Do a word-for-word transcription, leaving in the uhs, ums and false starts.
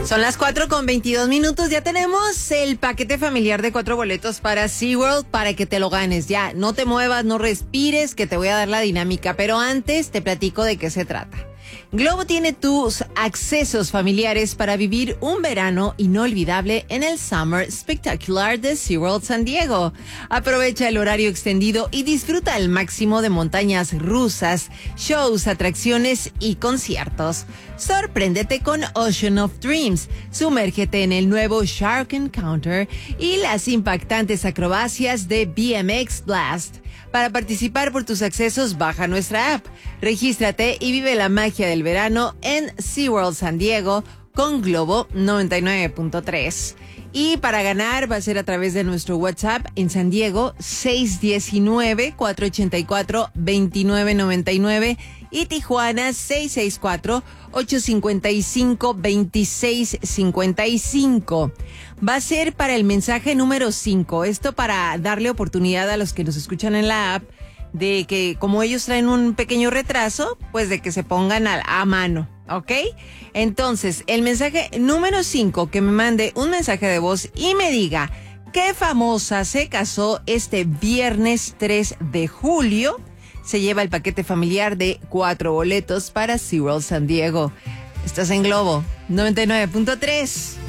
Son las cuatro con veintidós minutos, ya tenemos el paquete familiar de cuatro boletos para SeaWorld para que te lo ganes. Ya, no te muevas, no respires, que te voy a dar la dinámica, pero antes te platico de qué se trata. Globo tiene tus accesos familiares para vivir un verano inolvidable en el Summer Spectacular de SeaWorld San Diego. Aprovecha el horario extendido y disfruta al máximo de montañas rusas, shows, atracciones y conciertos. Sorpréndete con Ocean of Dreams, sumérgete en el nuevo Shark Encounter y las impactantes acrobacias de B M X Blast. Para participar por tus accesos, baja nuestra app, regístrate y vive la magia del verano en SeaWorld San Diego con Globo noventa y nueve punto tres. Y para ganar va a ser a través de nuestro WhatsApp en San Diego seis uno nueve, cuatro ocho cuatro, dos nueve nueve nueve y Tijuana seis seis cuatro, ocho cinco cinco, dos seis cinco cinco. Va a ser para el mensaje número cinco. Esto para darle oportunidad a los que nos escuchan en la app de que, como ellos traen un pequeño retraso, pues de que se pongan a, a mano, ¿ok? Entonces, el mensaje número cinco, que me mande un mensaje de voz y me diga qué famosa se casó este viernes tres de julio, se lleva el paquete familiar de cuatro boletos para SeaWorld San Diego. Estás en Globo noventa y nueve punto tres.